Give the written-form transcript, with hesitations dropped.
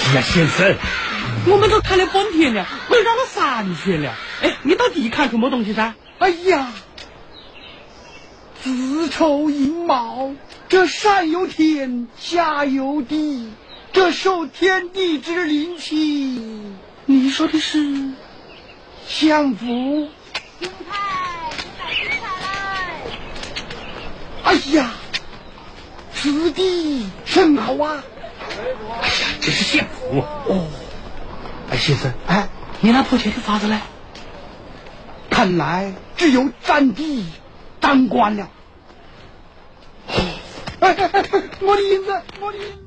哎呀，先生，我们都看了半天了，快让我上去了。哎，你到底看出么东西噻？ 哎呀，子丑寅卯，这上有天，下有地，这受天地之灵气。 你说的是相符？ 金牌来！ 哎呀，此地甚好啊！ 哎呀，这是相符哦。哎，先生， 哎， 你那破钱的法子呢？ 看来只有占地当官了。哎，我的银子，我的银子。